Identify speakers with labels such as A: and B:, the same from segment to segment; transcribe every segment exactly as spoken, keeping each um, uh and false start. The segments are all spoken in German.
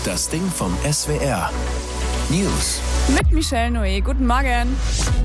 A: Das Ding vom S W R. News.
B: Mit Michelle Noé. Guten Morgen.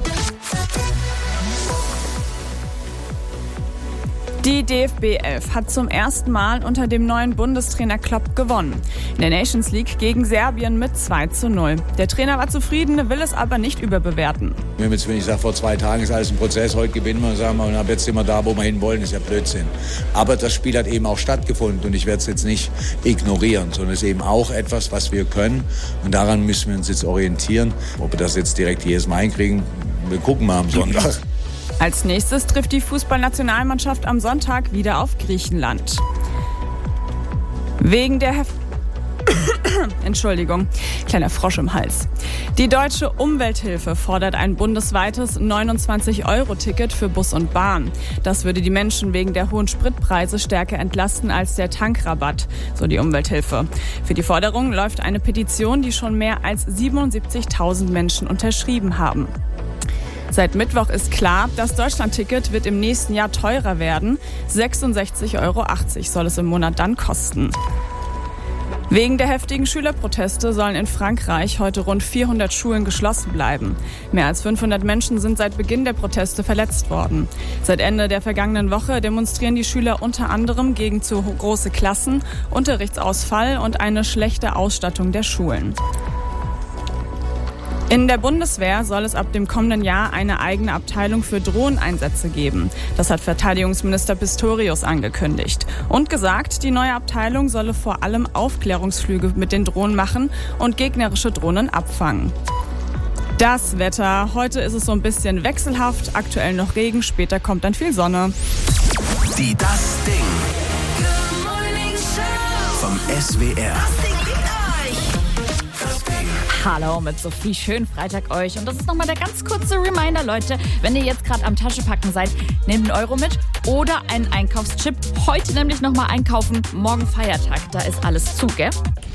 B: Die D F B elf hat zum ersten Mal unter dem neuen Bundestrainer Klopp gewonnen. In der Nations League gegen Serbien mit zwei zu null. Der Trainer war zufrieden, will es aber nicht überbewerten.
C: Wenn ich sage, vor zwei Tagen ist alles ein Prozess, heute gewinnen wir, sagen wir, und ab jetzt sind wir da, wo wir hinwollen, ist ja Blödsinn. Aber das Spiel hat eben auch stattgefunden und ich werde es jetzt nicht ignorieren, sondern es ist eben auch etwas, was wir können und daran müssen wir uns jetzt orientieren. Ob wir das jetzt direkt jedes Mal hinkriegen, wir gucken mal am Sonntag.
B: Als nächstes trifft die Fußballnationalmannschaft am Sonntag wieder auf Griechenland. Wegen der Hef- Entschuldigung, kleiner Frosch im Hals. Die Deutsche Umwelthilfe fordert ein bundesweites neunundzwanzig-Euro-Ticket für Bus und Bahn. Das würde die Menschen wegen der hohen Spritpreise stärker entlasten als der Tankrabatt, so die Umwelthilfe. Für die Forderung läuft eine Petition, die schon mehr als siebenundsiebzigtausend Menschen unterschrieben haben. Seit Mittwoch ist klar, das Deutschland-Ticket wird im nächsten Jahr teurer werden. sechsundsechzig Euro achtzig soll es im Monat dann kosten. Wegen der heftigen Schülerproteste sollen in Frankreich heute rund vierhundert Schulen geschlossen bleiben. Mehr als fünfhundert Menschen sind seit Beginn der Proteste verletzt worden. Seit Ende der vergangenen Woche demonstrieren die Schüler unter anderem gegen zu große Klassen, Unterrichtsausfall und eine schlechte Ausstattung der Schulen. In der Bundeswehr soll es ab dem kommenden Jahr eine eigene Abteilung für Drohneneinsätze geben. Das hat Verteidigungsminister Pistorius angekündigt. Und gesagt, die neue Abteilung solle vor allem Aufklärungsflüge mit den Drohnen machen und gegnerische Drohnen abfangen. Das Wetter. Heute ist es so ein bisschen wechselhaft. Aktuell noch Regen, später kommt dann viel Sonne.
A: Die Das Ding vom S W R.
D: Hallo mit Sophie, schönen Freitag euch. Und das ist nochmal der ganz kurze Reminder, Leute. Wenn ihr jetzt gerade am Taschepacken seid, nehmt einen Euro mit oder einen Einkaufschip. Heute nämlich nochmal einkaufen, morgen Feiertag, da ist alles zu, gell?